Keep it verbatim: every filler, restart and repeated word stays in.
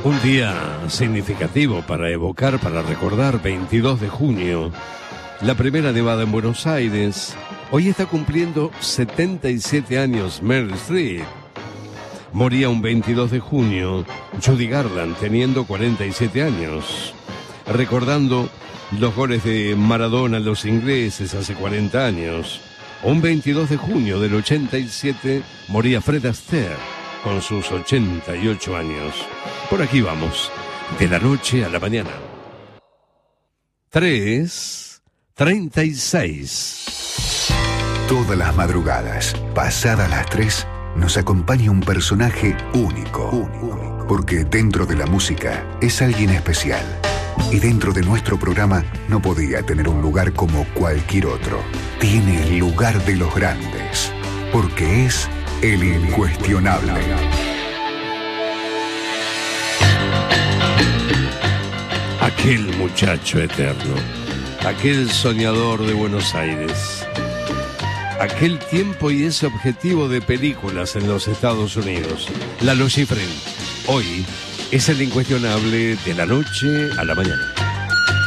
Un día significativo para evocar, para recordar, veintidós de junio, la primera nevada en Buenos Aires. Hoy está cumpliendo setenta y siete años Meryl Streep. Moría un veintidós de junio Judy Garland, teniendo cuarenta y siete años. Recordando los goles de Maradona a los ingleses hace cuarenta años. Un veintidós de junio del ochenta y siete moría Fred Astaire con sus ochenta y ocho años. Por aquí vamos, de la noche a la mañana. tres treinta y seis. Todas las madrugadas, pasadas las tres, nos acompaña un personaje único, único, porque dentro de la música es alguien especial. Y dentro de nuestro programa no podía tener un lugar como cualquier otro. Tiene el lugar de los grandes, porque es el incuestionable. Aquel muchacho eterno, aquel soñador de Buenos Aires, aquel tiempo y ese objetivo de películas en los Estados Unidos, Lalo Schifrin, hoy es el incuestionable de la noche a la mañana.